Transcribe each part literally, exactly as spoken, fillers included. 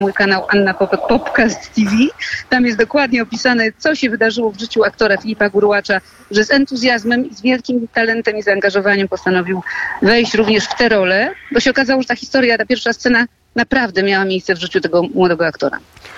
mój kanał Anna Popek Podcast T V. Tam jest dokładnie opisane, co się wydarzyło w życiu aktora Filipa Gurłacza, że z entuzjazmem i z wielkim talentem i zaangażowaniem postanowił wejść również w tę rolę, bo się okazało, że ta historia, ta pierwsza scena naprawdę miała miejsce w życiu tego młodego aktora.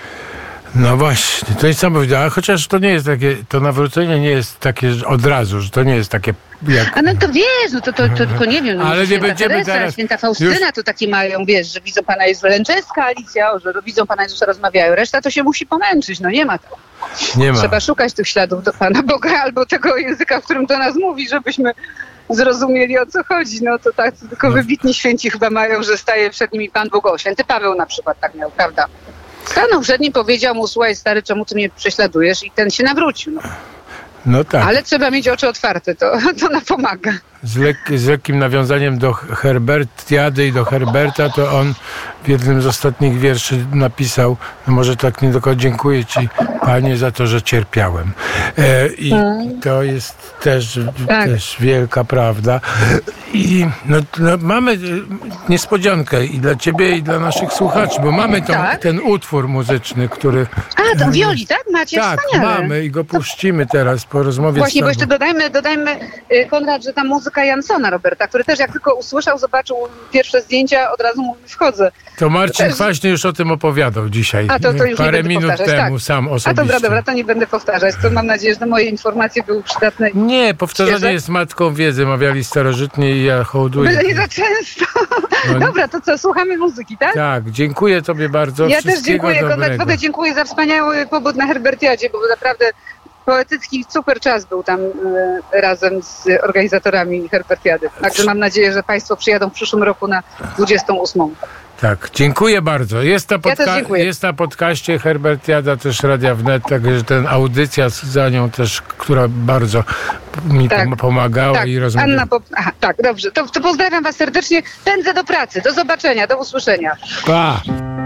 No właśnie, to jest niesamowite, chociaż to nie jest takie, to nawrócenie nie jest takie od razu, że to nie jest takie jak... A no to wiesz, no to, to, to tylko nie wiem, no ale nie święta będziemy Teresa, teraz... święta Faustyna już... to takie mają, wiesz, że widzą Pana Jezusa, Lęczeska Alicja, że widzą Pana Jezusa, rozmawiają, reszta to się musi pomęczyć, no nie ma to. Nie ma. Trzeba szukać tych śladów do Pana Boga albo tego języka, w którym do nas mówi, żebyśmy zrozumieli, o co chodzi. No to tak tylko no. Wybitni święci chyba mają, że staje przed nimi Pan Bóg. O, święty Paweł na przykład tak miał, prawda? Stanął przed nim, powiedział mu: słuchaj stary, czemu ty mnie prześladujesz? I ten się nawrócił. No, no tak. Ale trzeba mieć oczy otwarte, to, to nam pomaga. Z, lek, z lekkim nawiązaniem do Herbertiady i do Herberta, to on w jednym z ostatnich wierszy napisał, no może tak nie tylko: dziękuję Ci, Panie, za to, że cierpiałem. E, I hmm. to jest też, tak. też wielka prawda. I no, no, mamy niespodziankę i dla Ciebie, i dla naszych słuchaczy, bo mamy tą, tak? ten utwór muzyczny, który... A, to Wioli, tak? Macie? Tak, wspaniale. mamy i go puścimy teraz po rozmowie. Właśnie, z bo jeszcze dodajmy, dodajmy, Konrad, że ta muzyka Jansona Roberta, który też jak tylko usłyszał, zobaczył pierwsze zdjęcia, od razu mówi: wchodzę. To Marcin też... Kwaśny już o tym opowiadał dzisiaj. A to, to już parę nie minut powtarzać, temu, tak. sam osobiście. A dobra, dobra, to nie będę powtarzać. To mam nadzieję, że moje informacje były przydatne. Nie, powtarzanie świeże. Jest matką wiedzy, mawiali starożytnie i ja hołduję. Byle nie za często. No. Dobra, to co, słuchamy muzyki, tak? Tak, dziękuję Tobie bardzo. Ja też dziękuję, Konrad, w ogóle dziękuję za wspaniały pobud na Herbertiadzie, bo naprawdę poetycki super czas był tam e, razem z organizatorami Herbertiady. Także mam nadzieję, że Państwo przyjadą w przyszłym roku na dwudziestą ósmą. Tak, dziękuję bardzo. Jest na, podca- ja jest na podcaście Herbertiada też Radia Wnet, także ten audycja za nią też, która bardzo mi tak, pomagała tak. i rozmawiała. Anna, po- Aha, tak, dobrze. To, to pozdrawiam Was serdecznie. Pędzę do pracy. Do zobaczenia, do usłyszenia. Pa!